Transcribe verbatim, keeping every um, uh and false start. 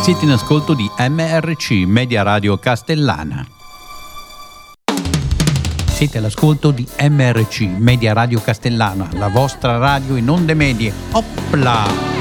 Siete in ascolto di M R C, Media Radio Castellana. Siete all'ascolto di M R C, Media Radio Castellana, la vostra radio in onde medie. Opla!